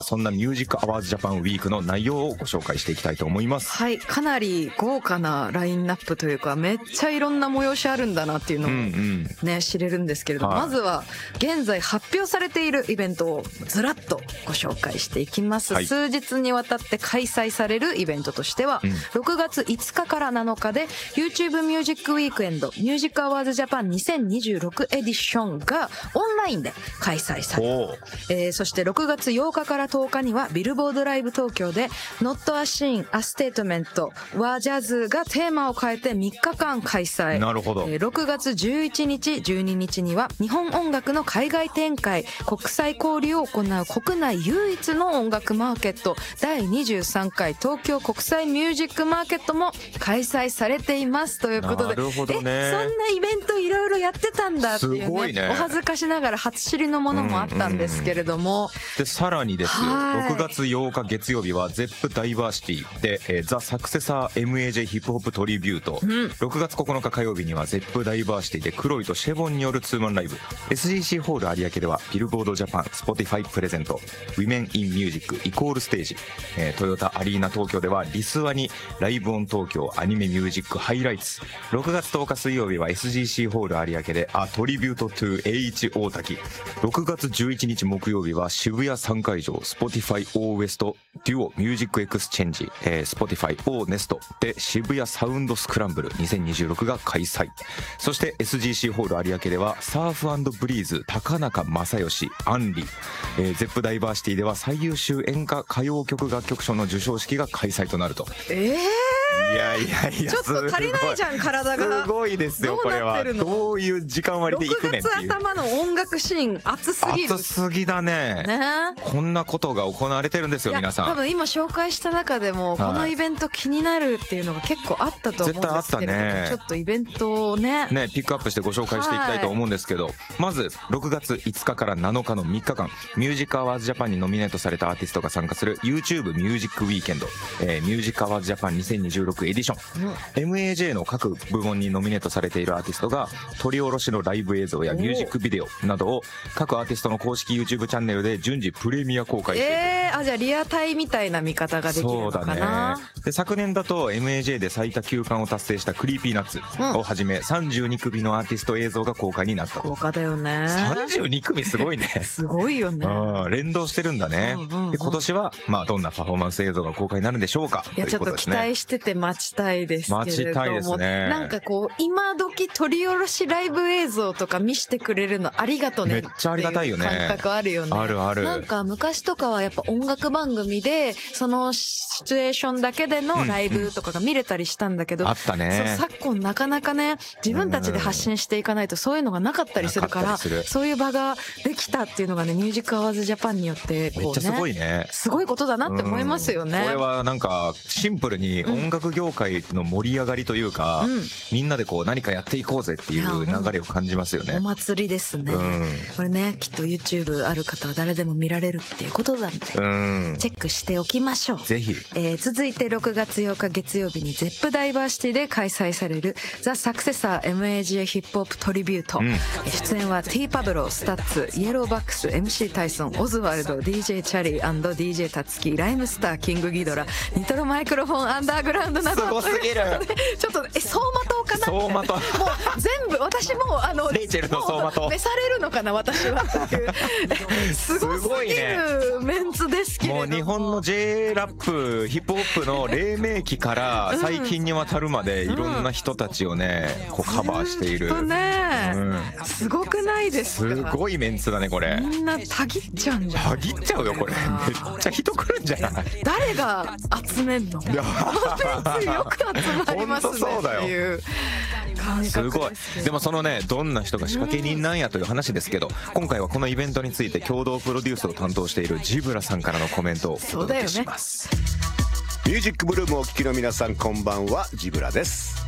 そんなミュージックアワーズジャパンウィークの内容をご紹介していきたいと思います。 はい、かなり豪華なラインナップというか、めっちゃいろんな催しあるんだなっていうのをね、知れるんですけれども、まずは現在発表されているイベントをずらっとご紹介していきます。数日にわたって開催されるイベントとしては、6月5日から7日で YouTube ミュージックウィークエンドミュージックアワーズジャパン2026エディションがオンラインで開催される。そして6月8日から10日にはビルボードライブ東京で Not a Scene, a Statement 和ジャズがテーマを変えて3日間開催。 なるほど。 6月11日12日には日本音楽の海外展開国際交流を行う国内唯一の音楽マーケット第23回東京国際ミュージックマーケットも開催されていますということで、 なるほどね、 そんなイベントいろいろやってたんだっていうすごいね、 お恥ずかしながら初知りのものもあったんですけれども、 でさらにですよ、6月8日月曜日は ZEP ダイバーシティで、ザ・サクセサー MAJ ヒップホップトリビュート、6月9日火曜日には ZEP ダイバーシティでクロイとシェボンによるツーマンライブ、 SGC ホール有明ではビルボードジャパン Spotify プレゼント Women in Music イコールステージ、トヨタアリーナ東京ではリスワにライブオン東京アニメミュージックハイライツ、6月10日水曜日は SGC ホール有明でトリビュート to AH 大滝、6月11日木曜日は渋谷3会場 Spotify O ウエストデュオミュージックエクスチェンジ、Spotify O ネストで渋谷サウンドスクランブル2026が開催。そして SGC ホール有明ではサーフ&ブリーズ高中正義アンリ、ZEP ダイバーシティでは最優秀演歌歌謡曲楽曲賞の授賞式が開催となると。いやいやいや、 ちょっと足りないじゃん体が。 すごいですよこれは。どういう時間割で行くねんっていう。 6月頭の音楽シーン熱すぎる。 熱すぎだね。こんなことが行われてるんですよ皆さん。 多分今紹介した中でもこのイベント気になるっていうのが結構あったと思うんですけど、 絶対あったね。 ちょっとイベントをねピックアップしてご紹介していきたいと思うんですけど、まず6月5日から7日の3日間ミュージックアワーズジャパンにノミネートされたアーティストが参加する YouTube ミュージックウィーケンド、ミュージックアワーズジャパン2026エディション、MAJ の各部門にノミネートされているアーティストが取り下ろしのライブ映像やミュージックビデオなどを各アーティストの公式 YouTube チャンネルで順次プレミア公開している。 じゃあリアタイみたいな見方ができるのかな。そうだね。 で昨年だと MAJ で最多9冠を達成したクリーピーナッツをはじめ32組のアーティスト映像が公開になったと。 豪華だよね。 32組すごいね。 すごいよね。 連動してるんだね。で今年はどんなパフォーマンス映像が公開になるんでしょうか。 いやちょっと期待してて待ちたいですけれども。 待ちたいですね。 なんかこう今時取り下ろしライブ映像とか見してくれるのありがとね。 めっちゃありがたいよね。 感覚あるよね。 あるある。 なんか昔とかはやっぱ音楽番組でそのシチュエーションだけでのライブとかが見れたりしたんだけど、 あったね。 昨今なかなかね自分たちで発信していかないとそういうのがなかったりするから、そういう場ができたっていうのがねミュージックアワーズジャパンによってこうね、 めっちゃすごいね。 すごいことだなって思いますよね。 これはなんかシンプルに音楽業界の盛り上がりというか、みんなでこう何かやっていこうぜっていう流れを感じますよね。 お祭りですね。これねきっと YouTube ある方は誰でも見られるっていうことなんで、チェックしておきましょう。 ぜひ。 続いて6月8日月曜日に ZEP ダイバーシティで開催されるザ・サクセサー MAJ ヒップホップトリビュート、出演は T パブロ、スタッツ、イエローバックス、MC タイソン、オズワルド、DJ チャリー &DJ タツキ、ライムスター、キングギドラ、ニトロマイクロフォンアンダーグラウンドなど。 すごすぎる。 ちょっと走馬灯かな。 走馬灯。もう全部私もレイチェルの走馬灯。 召されるのかな私はっていうすごすぎるメンツですけれども。 もう日本の J ラップヒップホップの黎明期から最近にわたるまでいろんな人たちをねこうカバーしている。すごくないですか。 すごいメンツだねこれ。 みんなたぎっちゃうんじゃん。 たぎっちゃうよこれ。めっちゃ人来るんじゃない。 誰が集めんの。このメンツよく集まりますねっていう感覚です。 すごい。でもそのねどんな人が仕掛け人なんやという話ですけど、今回はこのイベントについて共同プロデュースを担当しているジブラさんからのコメントをお届けします。 ミュージックブルームをお聴きの皆さんこんばんは、ジブラです。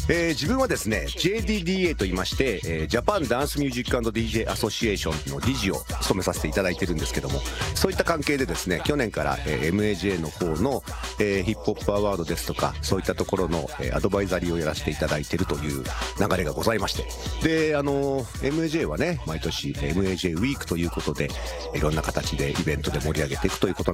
自分はですね JDDA と言いまして、ジャパンダンスミュージック&DJ アソシエーションの理事を務めさせていただいてるんですけども、そういった関係でですね去年から、MAJ の方の、ヒップホップアワードですとかそういったところの、アドバイザリーをやらせていただいているという流れがございまして、でMAJ はね毎年 MAJ ウィークということでいろんな形でイベントで盛り上げていくということ